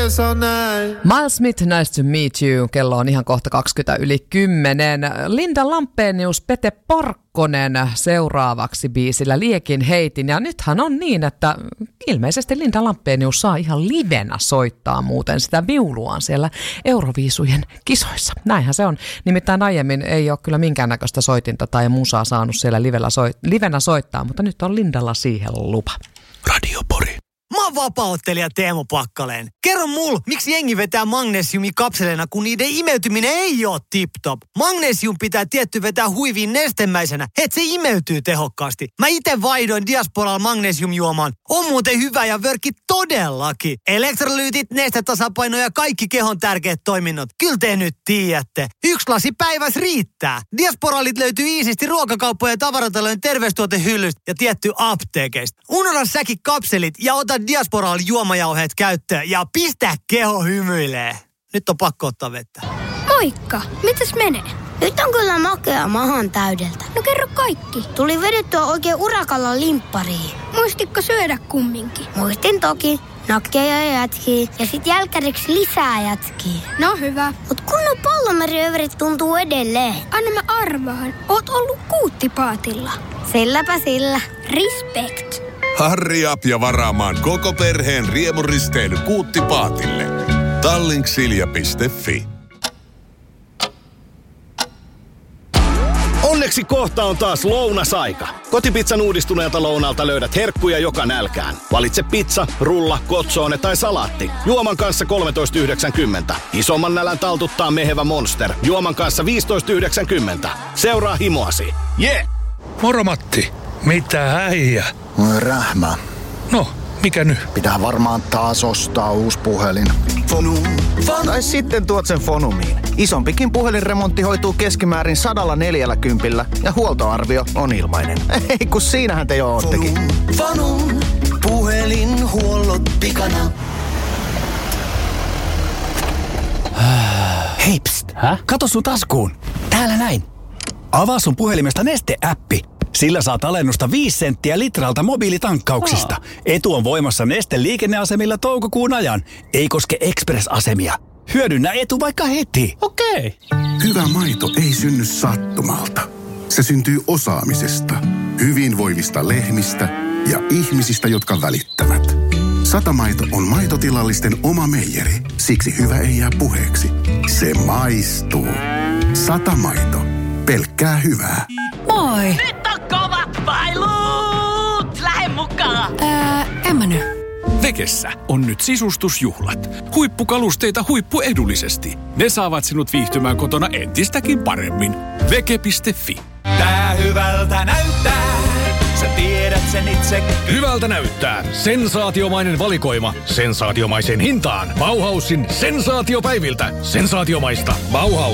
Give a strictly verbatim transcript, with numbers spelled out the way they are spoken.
keesa näin. Miles Smith, Nice to Meet You. Kello on ihan kohta kaksikymmentä yli kymmenen. Linda Lampenius, Pete Parkkonen seuraavaksi biisillä Liekin heitin. Ja nythän on niin, että ilmeisesti Linda Lampenius saa ihan livenä soittaa muuten sitä viuluaan siellä Euroviisujen kisoissa. Näinhän se on. Nimittäin aiemmin ei ole kyllä minkäännäköistä soitinta tai musaa saanut siellä livellä soit- livenä soittaa, mutta nyt on Lindalla siihen lupa. Radio Pori. Mä oon vapaa-ottelija Teemu Pakkaleen. Kerro mul, miksi jengi vetää magnesiumi kapseleina, kun niiden imeytyminen ei oo tip-top. Magnesium pitää tietty vetää huiviin nestemäisenä, et se imeytyy tehokkaasti. Mä ite vaihdoin Diasporalla magnesiumjuomaan. On muuten hyvä ja vörkki todellakin. Elektrolyytit, nestetasapaino ja kaikki kehon tärkeät toiminnot. Kyllä te nyt tiedätte. Yksi lasi päivässä riittää. Diasporalit löytyy iisisti ruokakauppojen ja tavaratalojen terveystuotehyllystä ja tietty apteekeista. Unohda säkin kapselit ja ota Diasporal juomajauheet käyttöön ja pistä keho hymyilee. Nyt on pakko ottaa vettä. Moikka, mitäs menee? Nyt on kyllä makea mahan täydeltä. No kerro kaikki. Tuli vedettyä oikein urakalla limppariin. Muistitko syödä kumminkin? Muistin toki. Nakkeja ja jätkiä. Ja sit jälkäriksi lisää jätkiä. No hyvä. Mut kunnon pallomeriöverit tuntuu edelleen. Anna mä arvaan. Oot ollut kuuttipaatilla. Silläpä sillä. Respect. Hurry up ja varaamaan koko perheen riemuristeily Kuuttipaatille. Tallink-silja piste fi. Onneksi kohta on taas lounasaika. Kotipizzan uudistuneelta lounalta löydät herkkuja joka nälkään. Valitse pizza, rulla, kotsoone tai salaatti. Juoman kanssa kolmetoista yhdeksänkymmentä. Isomman nälän taltuttaa mehevä Monster. Juoman kanssa viisitoista yhdeksänkymmentä. Seuraa himoasi. Yeah! Moro Matti. Mitä äijä? Rähmä. No, mikä nyt? Pitää varmaan taas ostaa uusi puhelin. Fonu. Tai sitten tuot sen Fonumiin. Isompikin puhelinremontti hoituu keskimäärin sadalla neljällä kympillä ja huoltoarvio on ilmainen. Ei kun siinähän te jo oottekin. Fonum. Puhelinhuollot pikana. Hei pst. Hä? Kato sun taskuun. Täällä näin. Avaa sun puhelimesta Neste-äppi. Sillä saat alennusta viisi senttiä litralta mobiilitankkauksista. Etu on voimassa Neste liikenneasemilla toukokuun ajan. Ei koske Express-asemia. Hyödynnä etu vaikka heti. Okei. Hyvä maito ei synny sattumalta. Se syntyy osaamisesta, hyvinvoivista lehmistä ja ihmisistä, jotka välittävät. Satamaito on maitotilallisten oma meijeri. Siksi hyvä ei jää puheeksi. Se maistuu. Satamaito. Pelkkää hyvää. Moi! Nyt on kovat pailut! Lähde mukaan! Ää, en mä nyt. Vekessä on nyt sisustusjuhlat. Huippukalusteita huippuedullisesti. Ne saavat sinut viihtymään kotona entistäkin paremmin. Veke piste fi. Tää hyvältä näyttää. Sä tiedät sen itse. Hyvältä näyttää. Sensaatiomainen valikoima. Sensaatiomaiseen hintaan. Bauhausin sensaatiopäiviltä. Sensaatiomaista. Bauhaus.